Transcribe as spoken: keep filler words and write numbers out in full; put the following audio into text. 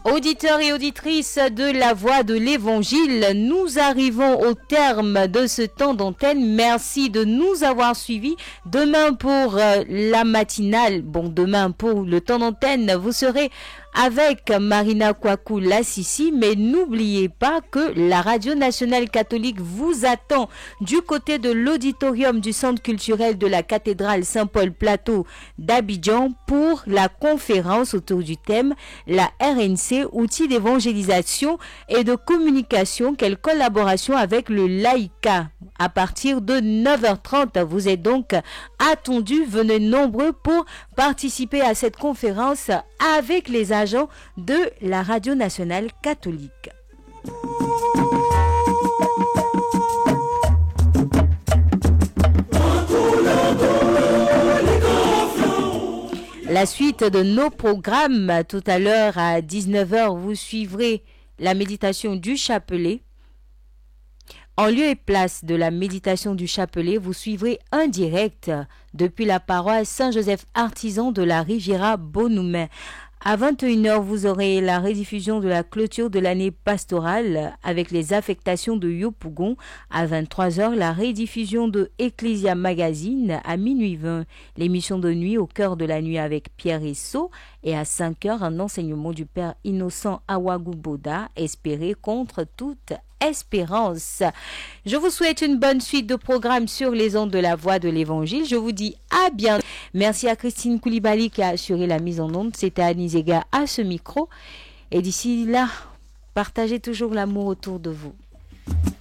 Auditeurs et auditrices de la Voix de l'Évangile, nous arrivons au terme de ce temps d'antenne. Merci de nous avoir suivis. Demain pour euh, la matinale, bon demain pour le temps d'antenne, vous serez avec Marina Kwaku Lassisi, mais n'oubliez pas que la Radio Nationale Catholique vous attend du côté de l'auditorium du Centre culturel de la Cathédrale Saint-Paul-Plateau d'Abidjan pour la conférence autour du thème la R N C, outils d'évangélisation et de communication, quelle collaboration avec le laïcat. À partir de neuf heures trente, vous êtes donc attendus, venez nombreux pour participer à cette conférence avec les agents de la Radio Nationale Catholique. La suite de nos programmes, tout à l'heure à dix-neuf heures, vous suivrez la méditation du chapelet. En lieu et place de la méditation du chapelet, vous suivrez un direct depuis la paroisse Saint-Joseph Artisan de la Riviera Bonoumen. À vingt et une heures, vous aurez la rediffusion de la clôture de l'année pastorale avec les affectations de Yopougon. À vingt-trois heures, la rediffusion de Ecclesia Magazine. À minuit vingt, l'émission de nuit au cœur de la nuit avec Pierre Esso. Et à cinq heures, un enseignement du Père Innocent Awagou Boda, espéré contre toute espérance. Je vous souhaite une bonne suite de programmes sur les ondes de la Voix de l'Évangile. Je vous dis à bientôt. Merci à Christine Koulibaly qui a assuré la mise en onde. C'était Annie Zega à ce micro. Et d'ici là, partagez toujours l'amour autour de vous.